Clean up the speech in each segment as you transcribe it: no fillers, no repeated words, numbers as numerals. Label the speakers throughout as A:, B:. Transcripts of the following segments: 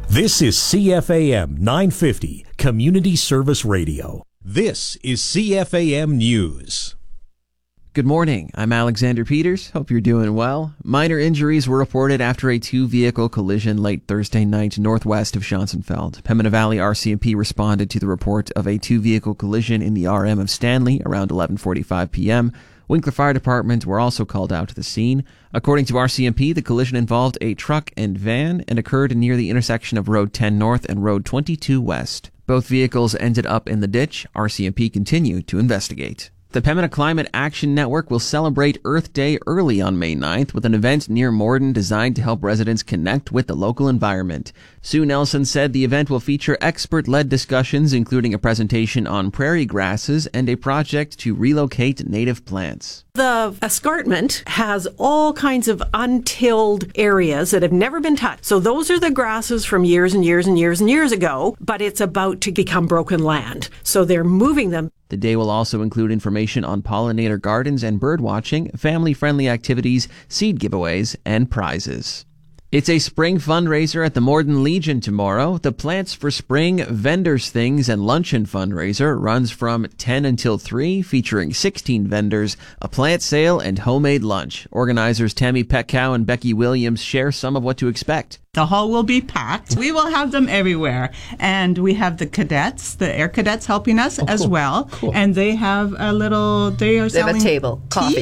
A: This is CFAM 950, Community Service Radio. This is CFAM News.
B: Good morning. I'm Alexander Peters. Hope you're doing well. Minor injuries were reported after a two-vehicle collision late Thursday night northwest of Schonzenfeld. Pembina Valley RCMP responded to the report of a two-vehicle collision in the RM of Stanley around 11:45 p.m. Winkler Fire Department were also called out to the scene. According to RCMP, the collision involved a truck and van and occurred near the intersection of Road 10 North and Road 22 West. Both vehicles ended up in the ditch. RCMP continued to investigate. The Pembina Climate Action Network will celebrate Earth Day early on May 9th with an event near Morden designed to help residents connect with the local environment. Sue Nelson said the event will feature expert-led discussions, including a presentation on prairie grasses and a project to relocate native plants.
C: The escarpment has all kinds of untilled areas that have never been touched. So those are the grasses from years and years and years and years ago, but it's about to become broken land. So they're moving them.
B: The day will also include information on pollinator gardens and bird watching, family-friendly activities, seed giveaways, and prizes. It's a spring fundraiser at the Morden Legion tomorrow. The Plants for Spring Vendors Things and Luncheon fundraiser runs from 10 until 3, featuring 16 vendors, a plant sale, and homemade lunch. Organizers Tammy Petcow and Becky Williams share some of what to expect.
D: The hall will be packed. We will have them everywhere. And we have the cadets, the air cadets helping us as well. Cool. And they have they are selling
E: have a table,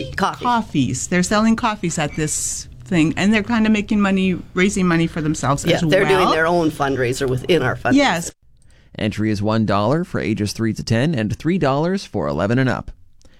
D: coffees. They're selling coffees at this thing, and they're kind of making money, raising money for themselves as well.
E: They're doing their own fundraiser within our fundraiser.
D: Yes.
B: Entry is $1 for ages 3 to 10 and $3 for 11 and up.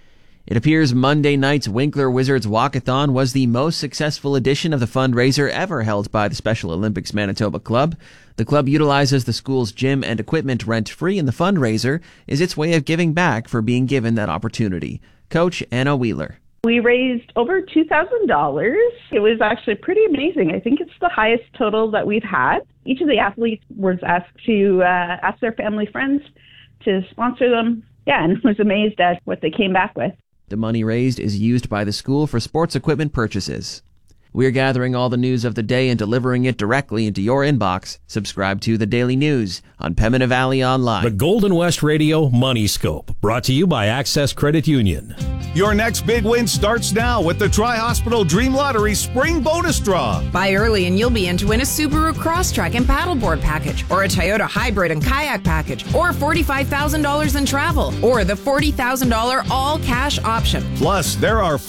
B: It appears Monday night's Winkler Wizards Walkathon was the most successful edition of the fundraiser ever held by the Special Olympics Manitoba Club. The club utilizes the school's gym and equipment rent-free, and the fundraiser is its way of giving back for being given that opportunity. Coach Anna Wheeler.
F: We raised over $2,000. It was actually pretty amazing. I think it's the highest total that we've had. Each of the athletes was asked to ask their family friends to sponsor them. Yeah, and was amazed at what they came back with.
B: The money raised is used by the school for sports equipment purchases. We're gathering all the news of the day and delivering it directly into your inbox. Subscribe to The Daily News on Pembina Valley Online.
A: The Golden West Radio Money Scope, brought to you by Access Credit Union.
G: Your next big win starts now with the Tri-Hospital Dream Lottery Spring Bonus Draw.
H: Buy early and you'll be in to win a Subaru Crosstrek and paddleboard package, or a Toyota Hybrid and kayak package, or $45,000 in travel, or the $40,000 all-cash option.
G: Plus, there are